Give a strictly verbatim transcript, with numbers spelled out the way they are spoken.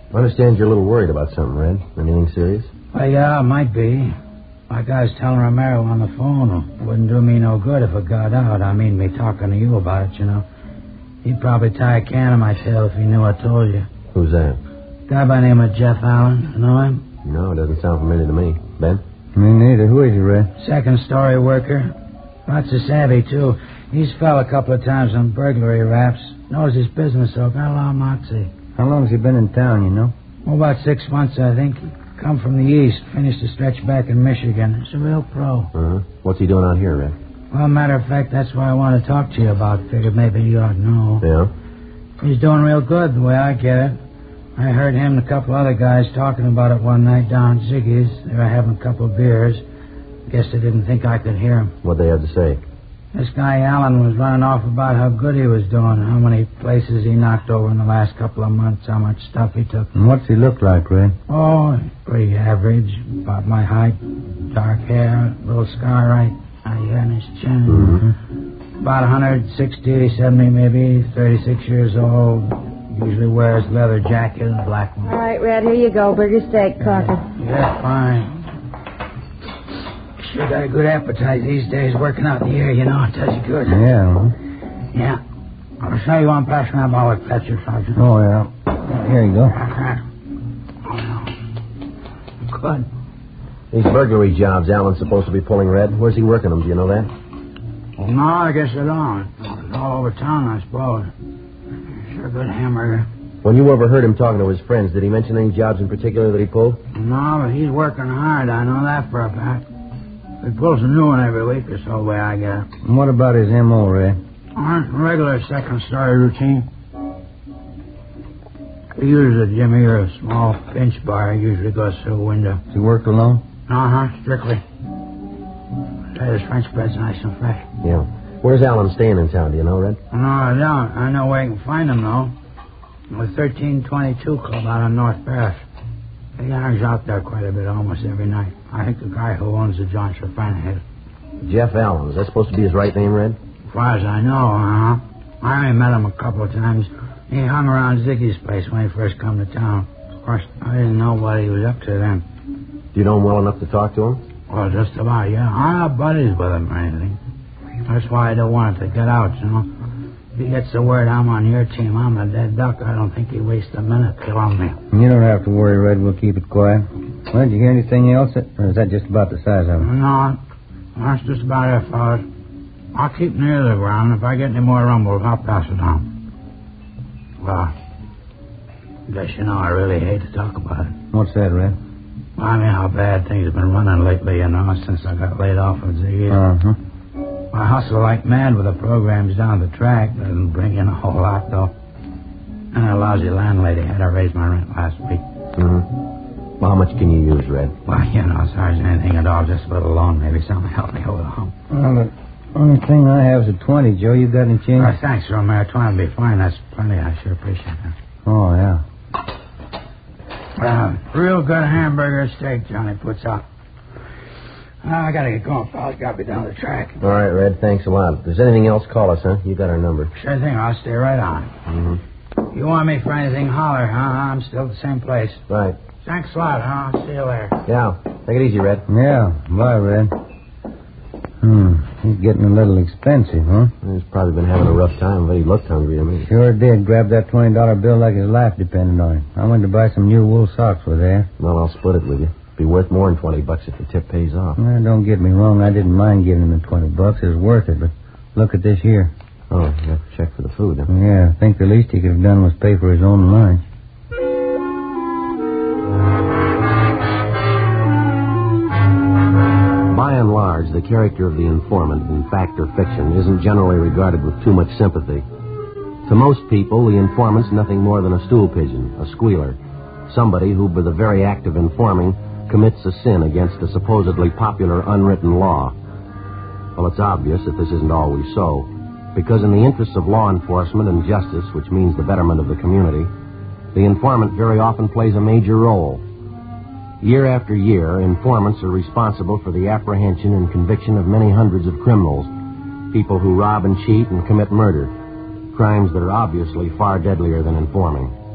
I understand you're a little worried about something, Red. Anything serious? Well, yeah, it might be. Like I was telling Romero on the phone, it wouldn't do me no good if it got out. I mean, me talking to you about it, you know. He'd probably tie a can to my tail if he knew I told you. Who's that? Guy by the name of Jeff Allen. You know him? No, it doesn't sound familiar to me. Ben? Me neither. Who is he, Red? Second story worker. Lots of savvy, too. He's fell a couple of times on burglary raps. Knows his business, so got a lot of moxie. How long has he been in town, you know? Oh, about six months, I think. Come from the east. Finished a stretch back in Michigan. He's a real pro. Uh-huh. What's he doing out here, Red? Well, matter of fact, that's what I want to talk to you about. Figured maybe you ought to know. Yeah? He's doing real good, the way I get it. I heard him and a couple other guys talking about it one night down at Ziggy's. They were having a couple of beers. Guess they didn't think I could hear him. What'd they have to say? This guy Allen was running off about how good he was doing, how many places he knocked over in the last couple of months, how much stuff he took. And what's he look like, Red? Oh, pretty average. About my height. Dark hair, little scar right out here in his chin. Mm-hmm. About one sixty, seventy maybe, thirty-six years old. Usually wears leather jacket and black one. All right, Red, here you go. Burger, steak, coffee. Yeah, fine. Sure got a good appetite these days, working out in the air, you know. It does you good. Yeah. Yeah. I'll show you one pass around by with Fletcher, Sergeant. Oh, yeah. Here you go. Good. These burglary jobs Allen's supposed to be pulling, Red. Where's he working them? Do you know that? Well, no, I guess I don't. It's all over town, I suppose. Sure good hamburger. When you overheard him talking to his friends, did he mention any jobs in particular that he pulled? No, but he's working hard. I know that for a fact. He pulls a new one every week or so, the way I get it. And what about his M O, Red? Uh, regular second-story routine. He uses a jimmy or a small pinch bar. He usually goes through a window. Does he work alone? Uh-huh, strictly. Say this French bread's nice and fresh. Yeah. Where's Allen staying in town, do you know, Red? No, I don't. I know where I can find him, though. The thirteen twenty-two Club out on North Paris. He hangs out there quite a bit, almost every night. I think the guy who owns the joint's a friend of his. Jeff Allen. Is that supposed to be his right name, Red? As far as I know, uh-huh. I only met him a couple of times. He hung around Ziggy's place when he first come to town. Of course, I didn't know what he was up to then. Do you know him well enough to talk to him? Well, just about, yeah. I'm not buddies with him or anything. That's why I don't want it to get out, you know. If he gets the word I'm on your team, I'm a dead duck. I don't think he'd waste a minute killing me. You don't have to worry, Red. We'll keep it quiet. Well, did you hear anything else? Or is that just about the size of it? No, that's just about it, fellas. I'll keep near the ground. If I get any more rumbles, I'll pass it on. Well, I guess you know I really hate to talk about it. What's that, Red? Well, I mean how bad things have been running lately, you know, since I got laid off at Ziggy. Uh-huh. I hustle like mad with the programs down the track. Doesn't bring in a whole lot, though. And a lousy landlady had to raise my rent last week. Mm-hmm. Well, how much can you use, Red? Well, you know, as far as anything at all, just a little loan, maybe something to help me over the hump. Well, the only thing I have is a twenty, Joe. You got any change? Oh, thanks, Romero. twenty will be fine. That's plenty. I sure appreciate that. Oh, yeah. Well, real good hamburger steak Johnny puts out. Uh, I gotta get going, fellas. Gotta be down the track. All right, Red. Thanks a lot. If there's anything else, call us, huh? You got our number. Sure thing. I'll stay right on. Mm-hmm. You want me for anything, holler, huh? I'm still at the same place. Right. Thanks a lot, huh? See you later. Yeah. Take it easy, Red. Yeah. Bye, Red. Hmm. He's getting a little expensive, huh? He's probably been having a rough time, but he looked hungry to me. Sure did. Grabbed that twenty dollar bill like his life depended on it. I went to buy some new wool socks with there. Well, I'll split it with you. Be worth more than twenty bucks if the tip pays off. Well, don't get me wrong. I didn't mind giving him the twenty bucks. It was worth it, but look at this here. Oh, you have to check for the food, huh? Yeah, I think the least he could have done was pay for his own lunch. By and large, the character of the informant, in fact or fiction, isn't generally regarded with too much sympathy. To most people, the informant's nothing more than a stool pigeon, a squealer, somebody who, by the very act of informing, commits a sin against a supposedly popular unwritten law. Well, it's obvious that this isn't always so, because in the interests of law enforcement and justice, which means the betterment of the community, the informant very often plays a major role. Year after year, informants are responsible for the apprehension and conviction of many hundreds of criminals, people who rob and cheat and commit murder, crimes that are obviously far deadlier than informing.